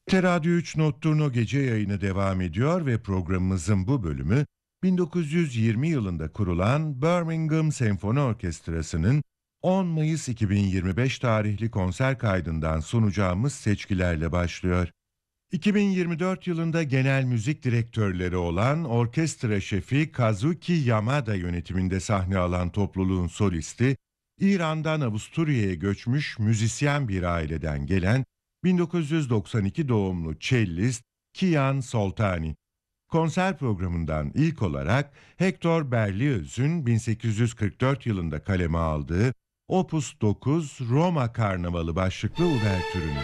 Radyo 3 Notturno gece yayını devam ediyor ve programımızın bu bölümü 1920 yılında kurulan Birmingham Senfoni Orkestrası'nın 10 Mayıs 2025 tarihli konser kaydından sunacağımız seçkilerle başlıyor. 2024 yılında genel müzik direktörleri olan orkestra şefi Kazuki Yamada yönetiminde sahne alan topluluğun solisti, İran'dan Avusturya'ya göçmüş müzisyen bir aileden gelen 1992 doğumlu cellist Kian Soltani. Konser programından ilk olarak Hector Berlioz'un 1844 yılında kaleme aldığı Opus 9 Roma Karnavalı başlıklı uvertürünü